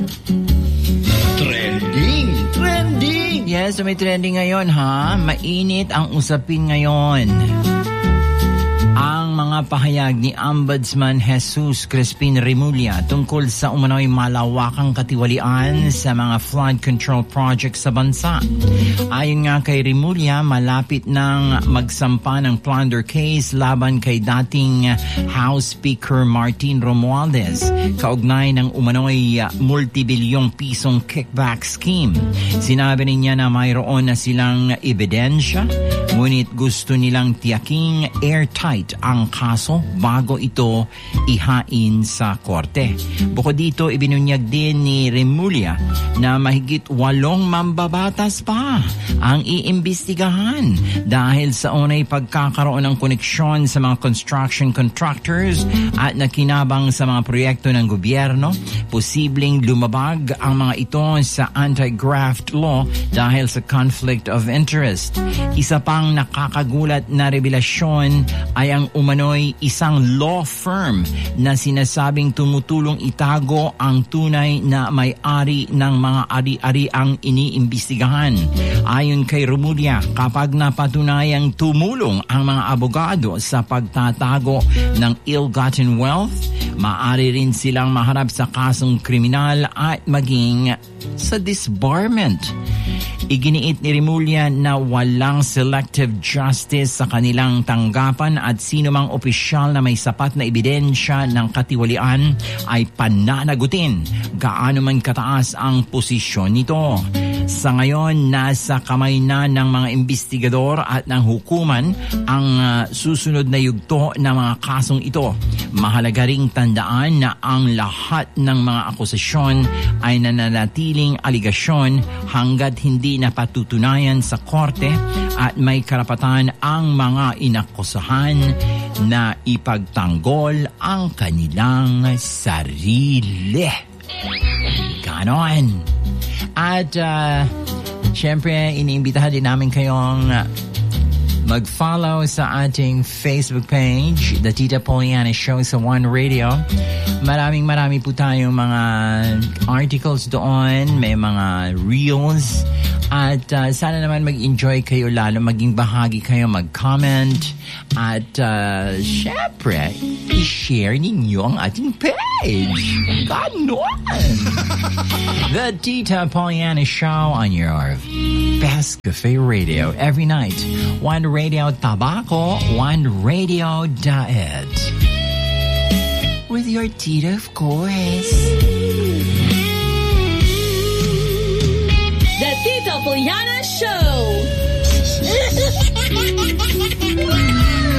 Trending! Yes, so may trending ngayon ha. Mainit ang usapin ngayon. Ang mga pahayag ni Ombudsman Jesus Crispin Remulla tungkol sa umano'y malawakang katiwalian sa mga flood control projects sa bansa. Ayon nga kay Remulla, malapit nang magsampa ng plunder case laban kay dating House Speaker Martin Romualdez kaugnay ng umano'y multibilyong pisong kickback scheme. Sinabi niya na mayroon na silang ebidensya, ngunit gusto nilang tiyaking airtight ang kaso bago ito ihain sa korte. Bukod dito, ibinunyag din ni Remulla na mahigit 8 mambabatas pa ang iimbestigahan dahil sa unay pagkakaroon ng koneksyon sa mga construction contractors at nakinabang sa mga proyekto ng gobyerno. Posibleng lumabag ang mga ito sa anti-graft law dahil sa conflict of interest. Isa pang nakakagulat na revelasyon ay ang umano'y isang law firm na sinasabing tumutulong itago ang tunay na may-ari ng mga ari-ariang iniimbestigahan. Ayon kay Remulla, kapag napatunayang tumulong ang mga abogado sa pagtatago ng ill-gotten wealth, maaari rin silang maharap sa kasong kriminal at maging sa disbarment. Iginiit ni Remulla na walang selective justice sa kanilang tanggapan at sino mang opisyal na may sapat na ebidensya ng katiwalian ay pananagutin gaano man kataas ang posisyon nito. Sa ngayon, nasa kamay na ng mga investigador at ng hukuman ang susunod na yugto ng mga kasong ito. Mahalaga ring tandaan na ang lahat ng mga akusasyon ay nananatiling aligasyon hanggat hindi napatutunayan sa korte at may karapatan ang mga inakusahan na ipagtanggol ang kanilang sarili. Ganon. At syempre, iniimbitahan din namin kayong mag-follow sa ating Facebook page, The Tita Poliana Show sa One Radio. Marami po tayong mga articles doon, may mga reels. At sana naman mag-enjoy kayo lalo, maging bahagi kayo, mag-comment. At syempre, i-share ninyo ang ating page. Ganon! The Tita Poliana Show on your best cafe radio every night. One Radio Tabaco, One Radio Diet. With your tita, of course. The Tita Poliana Show.